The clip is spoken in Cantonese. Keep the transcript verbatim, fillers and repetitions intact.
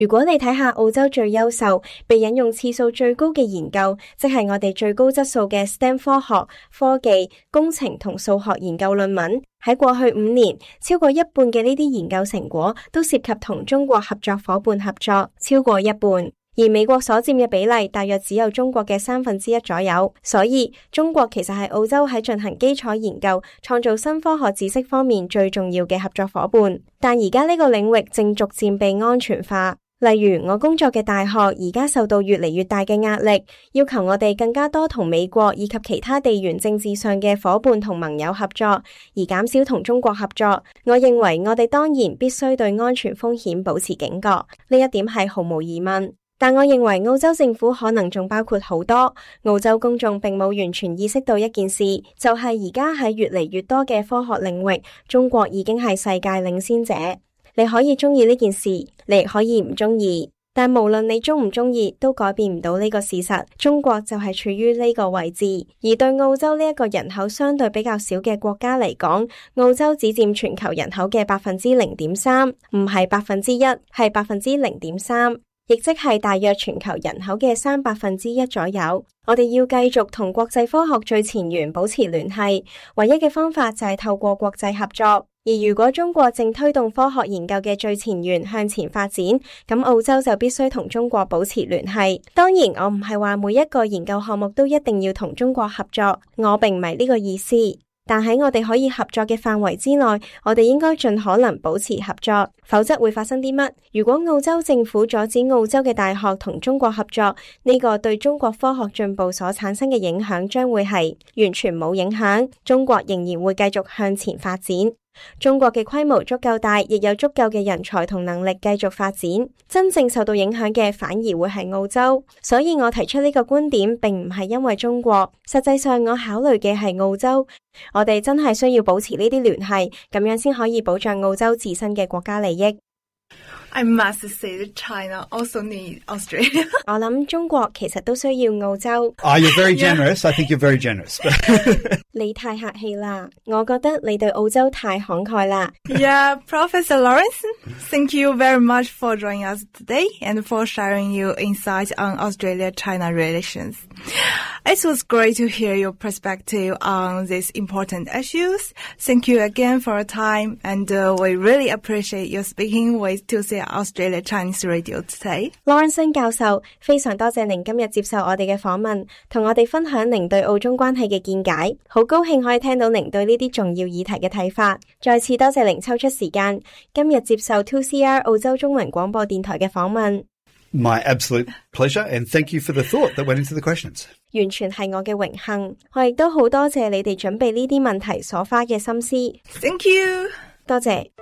如果你睇下澳洲最優秀、被引用次數最高嘅研究，即係我哋最高質素嘅 S T E M 科學、科技、工程同數學研究論文，喺過去五年，超過一半嘅呢啲研究成果都涉及同中國合作夥伴合作，超過一半。而美國所佔嘅比例大約只有中國嘅三分之一左右，所以中國其實係澳洲喺進行基礎研究、創造新科學知識方面最重要嘅合作夥伴。但而家呢個領域正逐漸被安全化。例如我工作嘅大學而家受到越嚟越大嘅壓力，要求我哋更加多同美國以及其他地緣政治上嘅夥伴同盟友合作，而減少同中國合作。我認為我哋當然必須對安全風險保持警覺，呢一點係毫無疑問。但我認為澳洲政府可能仲包括好多澳洲公眾並冇完全意識到一件事，就係而家喺越嚟越多嘅科學領域，中國已經係世界領先者。你可以鍾意呢件事，你亦可以唔鍾意，但無論你鍾唔鍾意，都改變唔到呢個事實。中國就係處於呢個位置，而對澳洲呢一個人口相對比較少嘅國家嚟講，澳洲只佔全球人口嘅百分之零點三，唔係百分之一，係百分之零點三，亦即係大約全球人口嘅三百分之一左右。我哋要繼續同國際科學最前沿保持聯繫，唯一嘅方法就係透過國際合作。而如果中國正推動科學研究嘅最前沿向前發展，咁澳洲就必須同中國保持聯繫。當然，我唔係話每一個研究項目都一定要同中國合作，我並唔係呢個意思。但喺我哋可以合作嘅範圍之內，我哋應該盡可能保持合作，否則會發生啲乜？如果澳洲政府阻止澳洲嘅大學同中國合作，呢個對中國科學進步所產生嘅影響將會係完全冇影響，中國仍然會繼續向前發展。中國嘅規模足夠大，亦有足夠嘅人才同能力繼續發展，真正受到影響嘅反而會係澳洲。所以我提出呢個觀點並唔係因為中國，實際上我考慮嘅係澳洲。我哋真係需要保持呢啲聯繫，咁樣先可以保障澳洲自身嘅國家利益。 I must say that China also needs Australia. 我諗中國其實都需要澳洲。 Ah, you're very generous. I think you're very generous. 你太客氣啦，我覺得你對澳洲太慷慨啦。 Yeah, Professor Lawrence, thank you very much for joining us today and for sharing your insights on Australia-China relations. It was great to hear your perspective on these important issues. Thank you again for your time, and uh, we really appreciate your speaking with To See Australia Chinese Radio today. Lawrence 教授，非常多謝您今日接受我哋嘅訪問，同我哋分享您對澳中關係嘅見解。好高興可以聽到您對呢啲重要議題嘅睇法。再次多謝您抽出時間，今日接受 two C R 澳洲中文廣播電台嘅訪問。 My absolute pleasure, and thank you for the thought that went into the questions. 完全係我嘅榮幸，我亦都好多謝你哋準備呢啲問題所花嘅心思。 Thank you. 多謝。